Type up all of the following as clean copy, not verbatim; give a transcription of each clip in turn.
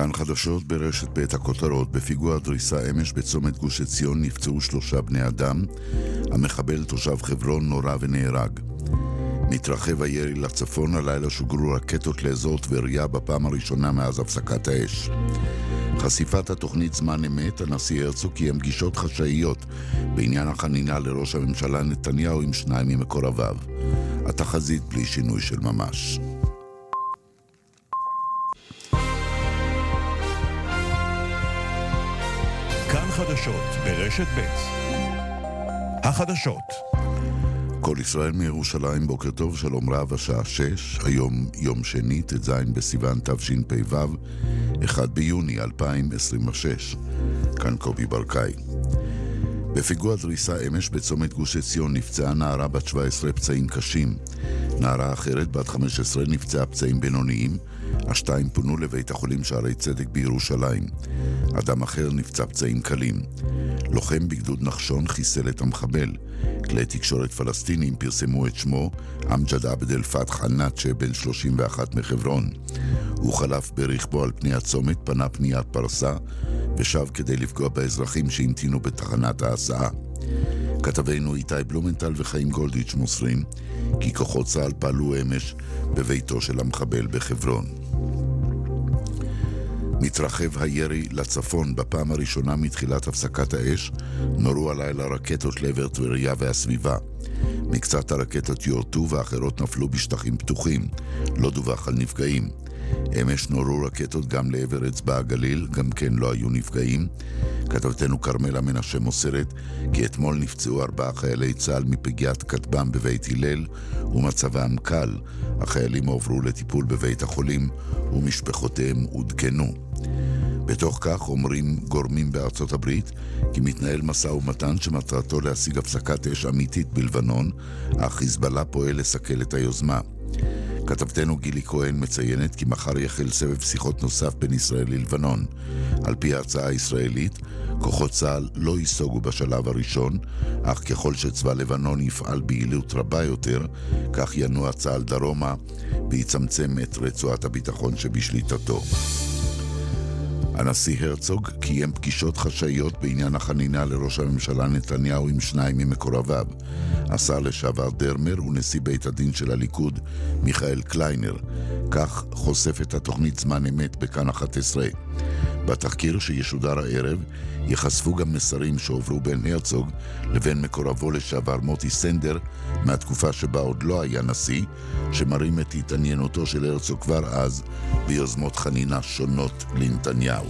כאן חדשות ברשת בית הכותרות. בפיגוע דריסה אמש בצומת גוש עציון נפצעו 3 בני אדם. המחבל תושב חברון נורה ונהרג. מתרחב הירי לצפון. הלילה שוגרו רקטות לאזור טבריה בפעם הראשונה מאז הפסקת האש. חשיפת התוכנית זמן אמת. הנשיא הרצוג קיים פגישות חשאיות בעניין החנינה לראש הממשלה נתניהו עם 2 ממקורביו. התחזית בלי שינוי של ממש. כאן חדשות ברשת ב'. החדשות. כל ישראל מירושלים, בוקר טוב, שלום רב, השעה 6, היום יום שני, ט"ז בסיוון תשפ"ו, 1 ביוני 2026. כאן קובי ברקאי. בפיגוע דריסה אמש בצומת גוש עציון נפצעה נערה בת 17 פצעים קשים. נערה אחרת בת 15 נפצעה פצעים בינוניים. 2 פונו לבית החולים שערי צדק בירושלים. אדם אחר נפצע פצעים קלים. לוחם בגדוד נחשון חיסל את המחבל. כלי תקשורת פלסטינים פרסמו את שמו, אמג'ד עבד אל פתח אל-נאצ'ה, בן 31 מחברון. הוא חלף ברכבו על פני הצומת, פנה פניית פרסה ושב כדי לפגוע באזרחים שהמתינו בתחנת ההסעה. כתבינו איתי בלומנטל וחיים גולדיץ' מוסרים כי כוחות צה"ל פעלו אמש בביתו של המחבל בחברון. מתרחב הירי לצפון. בפעם הראשונה מתחילת הפסקת האש נורו הלילה רקטות לעבר טבריה והסביבה. מקצת הרקטות יורטו ואחרות נפלו בשטחים פתוחים. לא דווח על נפגעים. אמש נורו רקטות גם לעבר אצבע הגליל, גם כן לא היו נפגעים. כתבתנו קרמלה מנשה מוסרת כי אתמול נפצעו 4 חיילי צה"ל מפגיעת כטב"ם בבית הלל ומצבם קל. החיילים הועברו לטיפול בבית החולים ומשפחותיהם עודכנו. בתוך כך אומרים גורמים בארצות הברית כי מתנהל משא ומתן שמטרתו להשיג הפסקת אש אמיתית בלבנון, אך חיזבאללה פועל לסכל את היוזמה. כתבתנו גילי כהן מציינת כי מחר יחל סבב שיחות נוסף בין ישראל ללבנון. על פי ההצעה הישראלית, כוחות צה"ל לא ייסוגו בשלב הראשון, אך ככל שצבא לבנון יפעל ביעילות רבה יותר, כך ינוע צה"ל דרומה ויצמצם את רצועת הביטחון שבשליטתו. הנשיא הרצוג קיים פגישות חשאיות בעניין החנינה לראש הממשלה נתניהו עם 2 ממקורביו. השר לשעבר דרמר ונשיא בית הדין של הליכוד מיכאל קליינר. כך חושפת התוכנית זמן אמת בכאן 11. בתחקיר שישודר הערב יחשפו גם מסרים שעוברו בין הרצוג לבין מקורבו לשעבר מוטי סנדר מהתקופה שבה עוד לא היה נשיא, שמראים את התעניינותו של הרצוג כבר אז ביוזמות חנינה שונות לנתניהו.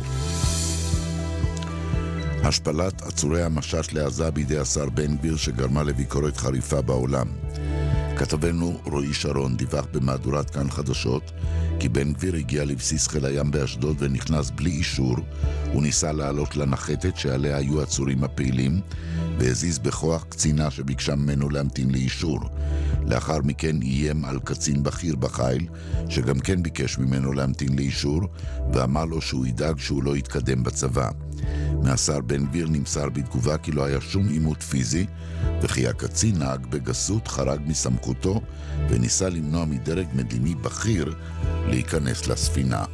השפלת עצורי המשט לעזה בידי השר בן גביר שגרמה לביקורת חריפה בעולם. כתבנו רועי שרון דיווח במהדורת כאן חדשות כי בן גביר הגיע לבסיס חיל הים באשדוד ונכנס בלי אישור. הוא ניסה לעלות לנחתת שעליה היו עצורים הפעילים והזיז בכוח קצינה שביקשה ממנו להמתין לאישור. לאחר מכן איים על קצין בכיר בחיל שגם כן ביקש ממנו להמתין לאישור ואמר לו שהוא ידאג שהוא לא יתקדם בצבא. מהשר בן גביר נמסר בתגובה כי לא היה שום עימות פיזי וכי הקצין נהג בגסות, חרג מסמכותו וניסה למנוע מדרג מדיני בכיר להיכנס לספינה.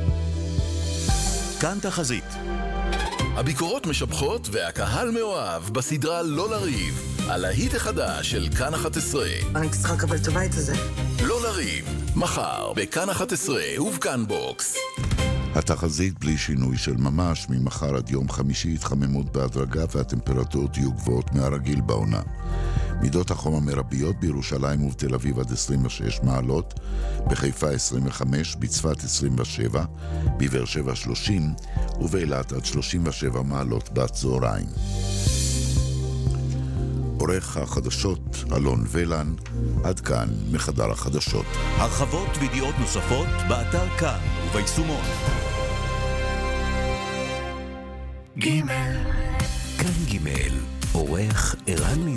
כאן תחזית. הביקורות משבחות והקהל מאוהב בסדרה לא לריב, על ההיט החדש של כאן 11. אני צריכה לקבל את הבית הזה. לא לריב, מחר בכאן 11 ובכאן בוקס. התחזית בלי שינוי של ממש. ממחר עד יום חמישי התחממות בהדרגה והטמפרטורות יהיו גבוהות מהרגיל בעונה. מידות החום המרביות בירושלים ובתל אביב עד 26 מעלות, בחיפה 25, בצפת 27, בבאר שבע 30 ובאילת עד 37 מעלות בצהריים. עורך החדשות אלון ולן. עד כאן מחדר החדשות. הרחבות וידיעות נוספות באתר כאן וביישומון. כאן ג' עורך ערן